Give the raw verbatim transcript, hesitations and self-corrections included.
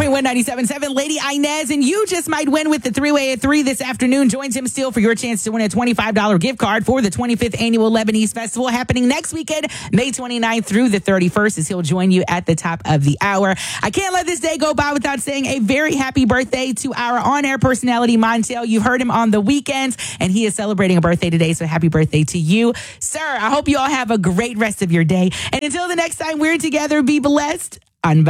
Between one ninety-seven point seven, Lady Inez, and you just might win with the three-way at three this afternoon. Join Tim Steele for your chance to win a twenty-five dollars gift card for the twenty-fifth Annual Lebanese Festival happening next weekend, May twenty-ninth through the thirty-first, as he'll join you at the top of the hour. I can't let this day go by without saying a very happy birthday to our on-air personality, Montel. You've heard him on the weekends, and he is celebrating a birthday today, so happy birthday to you. Sir, I hope you all have a great rest of your day. And until the next time we're together, be blessed. Unbound.